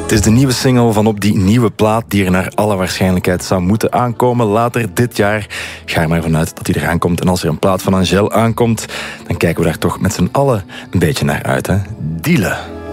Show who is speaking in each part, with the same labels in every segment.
Speaker 1: Het is de nieuwe single van op die nieuwe plaat die er naar alle waarschijnlijkheid zou moeten aankomen later dit jaar. Ga er maar vanuit dat die eraan komt. En als er een plaat van Angèle aankomt, dan kijken we daar toch met z'n allen een beetje naar uit. Hè? Dealen.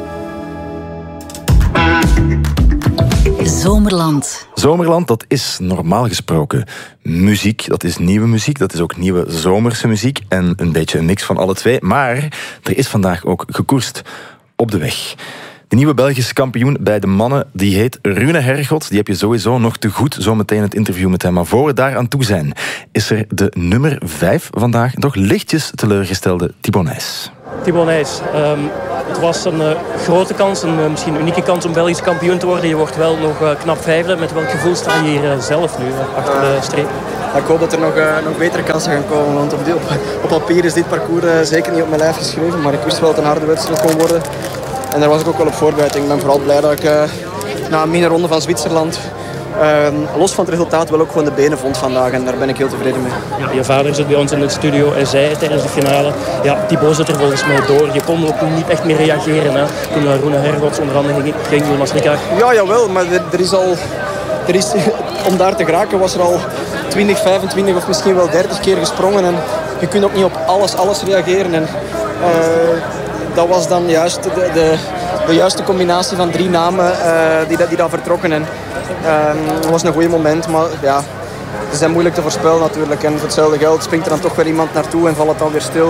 Speaker 2: Zomerland.
Speaker 1: Zomerland, dat is normaal gesproken muziek. Dat is nieuwe muziek, dat is ook nieuwe zomerse muziek. En een beetje een mix van alle twee. Maar er is vandaag ook gekoerst op de weg. De nieuwe Belgische kampioen bij de mannen, die heet Rune Hergots. Die heb je sowieso nog te goed, zometeen het interview met hem. Maar voor we daar aan toe zijn, is er de nummer 5 vandaag, toch lichtjes teleurgestelde Thibaut Nys.
Speaker 3: Thibaut Nys, het was een grote kans, een misschien unieke kans om Belgisch kampioen te worden. Je wordt wel nog knap vijfde. Met welk gevoel sta je hier zelf nu achter de streep?
Speaker 4: Ik hoop dat er nog betere kansen gaan komen, want op papier is dit parcours zeker niet op mijn lijf geschreven. Maar ik wist wel dat het een harde wedstrijd kon worden. En daar was ik ook wel op voorbereid. Ik ben vooral blij dat ik na een mini-ronde van Zwitserland, los van het resultaat, wel ook gewoon de benen vond vandaag. En daar ben ik heel tevreden mee.
Speaker 3: Ja, je vader zit bij ons in de studio en zei tijdens de finale, ja, Thibaut zit er volgens mij door. Je kon ook niet echt meer reageren, hè, toen Rune Hergots onder andere ging.
Speaker 4: Ja, jawel, maar er is, om daar te geraken was er al 20, 25 of misschien wel 30 keer gesprongen. En je kunt ook niet op alles reageren. En dat was dan juist de juiste combinatie van 3 namen die daar vertrokken. En het was een goed moment, maar ja, ze zijn moeilijk te voorspellen natuurlijk. En voor hetzelfde geld springt er dan toch weer iemand naartoe en valt het dan weer stil.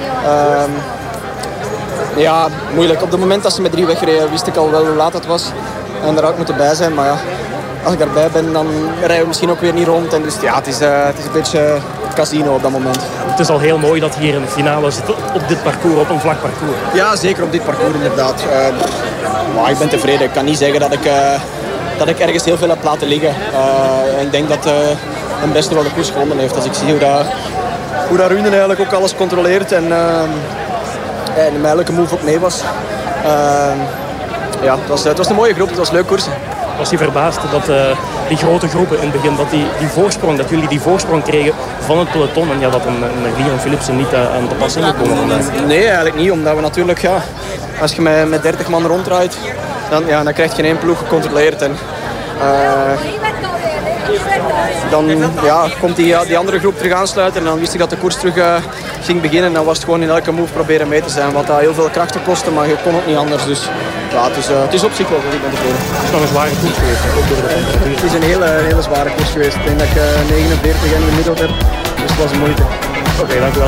Speaker 4: Ja, moeilijk. Op het moment dat ze met 3 wegreden, wist ik al wel hoe laat het was. En daar had ik moeten bij zijn, maar ja, als ik daarbij ben, dan rijden we misschien ook weer niet rond. En dus ja, het is een beetje het casino op dat moment.
Speaker 3: Het is al heel mooi dat hier in de finale zit op dit parcours, op een vlak parcours.
Speaker 4: Ja, zeker op dit parcours inderdaad. Maar ik ben tevreden. Ik kan niet zeggen dat ik ergens heel veel heb laten liggen. Ik denk dat een beste wel de koers gewonnen heeft. Als ik zie hoe dat Rune eigenlijk ook alles controleert en met elke move ook mee was. Ja, het was een mooie groep, het was leuk koersen.
Speaker 3: Was je verbaasd dat die grote groepen in het begin, dat jullie die voorsprong kregen van het peloton en ja, dat een Liam Philipsen niet aan de pas in gekomen vandaag?
Speaker 4: Nee, eigenlijk niet, omdat we natuurlijk, ja, als je met 30 man ronddraait, dan krijg je geen één ploeg gecontroleerd. En, dan komt die andere groep terug aansluiten en dan wist ik dat de koers terug ging beginnen. En dan was het gewoon in elke move proberen mee te zijn, wat dat heel veel krachten kostte, maar je kon ook niet anders. Dus ja, het is op zich wel goed, ik ben tevreden.
Speaker 3: Het is nog een zware koers geweest, ook door de temperatuur.
Speaker 4: Het is een hele zware koers geweest. Ik denk dat ik 49 en gemiddeld heb, dus het was een moeite.
Speaker 3: Oké, dankjewel.